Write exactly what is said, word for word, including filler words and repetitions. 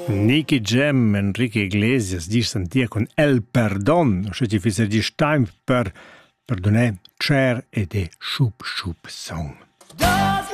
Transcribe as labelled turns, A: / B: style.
A: Nicky Jam, Enrique Iglesias, dir sentia con El Perdon, se ci fisse dis time per perdonar cer e de schup schup song.